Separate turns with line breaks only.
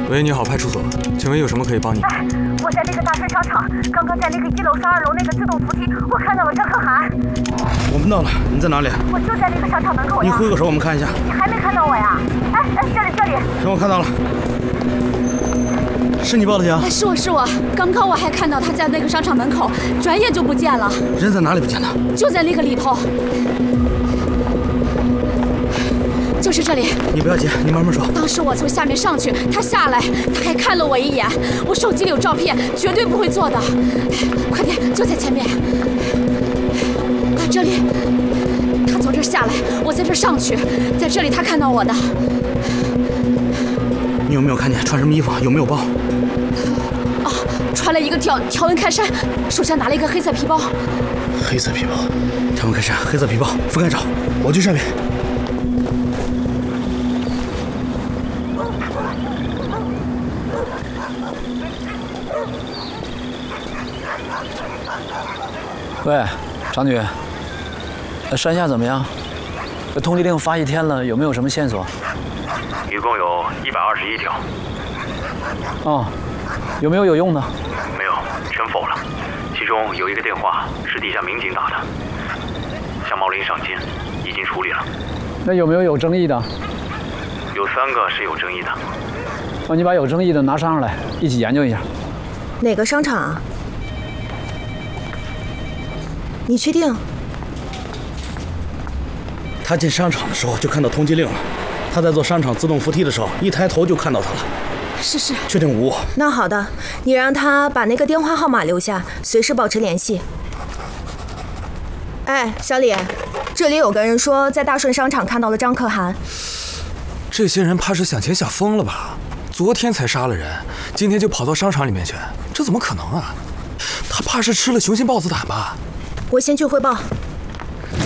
喂，你好，派出所，请问有什么可以帮你？
哎，我在那个大顺商场，刚刚在那个1楼上2楼那个自动扶梯，我看到了张可涵。
我们到了，你在哪里？
我就在那个商场门口呀。
你挥个手，我们看一下。
你还没看到我呀？哎，这里。
行，我看到了。是你报的警？
是我。刚刚我还看到他在那个商场门口，转眼就不见了。
人在哪里不见的？
就在那个里头。就是这里。
你不要急，你慢慢说。
当时我从下面上去，他下来，他还看了我一眼。我手机里有照片，绝对不会做的。快点，就在前面。这里，他从这儿下来，我在这儿上去，在这里他看到我的。
你有没有看见穿什么衣服？有没有包？
穿了一个条纹开衫，手上拿了一个黑色皮包。
黑色皮包，条纹开衫，黑色皮包，分开找，我去上面。
喂，常女，山下怎么样？通缉令发1天了，有没有什么线索？
一共有121条。
哦，有没有用的？
没有，全否了。其中有一个电话是地下民警打的，向茂林上街，已经处理了。
那有没有争议的？
有3个是有争议的。
你把有争议的拿上来，一起研究一下。
哪个商场啊？你确定？
他进商场的时候就看到通缉令了，他在坐商场自动扶梯的时候，一抬头就看到他了。
是。
确定无误。
那好的，你让他把那个电话号码留下，随时保持联系。哎，小李，这里有个人说在大顺商场看到了张可涵。
这些人怕是想钱想疯了吧？昨天才杀了人，今天就跑到商场里面去，这怎么可能啊？他怕是吃了雄心豹子胆吧？
我先去汇报。